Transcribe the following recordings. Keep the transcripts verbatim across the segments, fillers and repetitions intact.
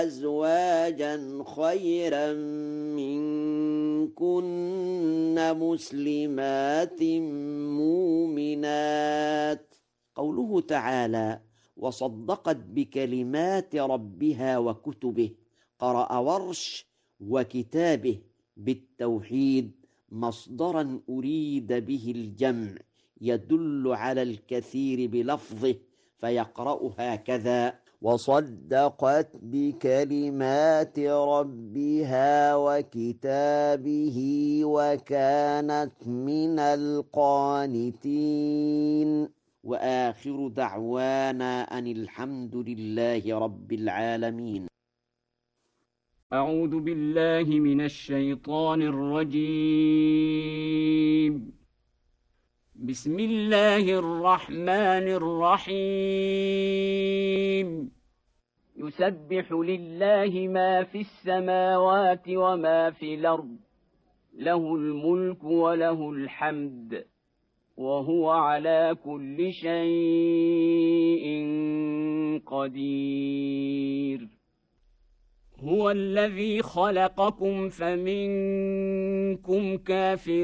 أزواجا خيرا منكن مسلمات مؤمنات. قوله تعالى وصدقت بكلمات ربها وكتبه، قرأ ورش وكتابه بالتوحيد مصدرا أريد به الجمع يدل على الكثير بلفظه، فيقرأ هكذا وصدقت بكلمات ربها وكتابه وكانت من القانتين. وآخر دعوانا أن الحمد لله رب العالمين. أعوذ بالله من الشيطان الرجيم. بسم الله الرحمن الرحيم. يسبح لله ما في السماوات وما في الأرض، له الملك وله الحمد، وهو على كل شيء قدير. هو الذي خلقكم فمنكم كافر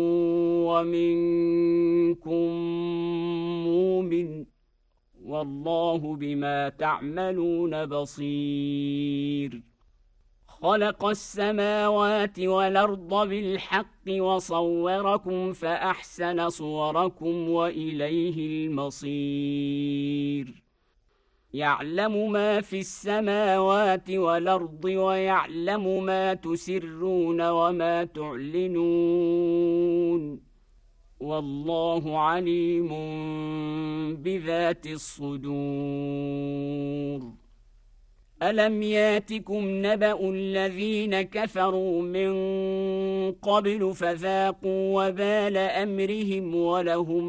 ومنكم مؤمن، والله بما تعملون بصير. خلق السماوات والأرض بالحق وصوركم فأحسن صوركم وإليه المصير. يعلم ما في السماوات والأرض ويعلم ما تسرون وما تعلنون، والله عليم بذات الصدور. ألم ياتكم نبأ الذين كفروا من قبل فذاقوا وبال أمرهم ولهم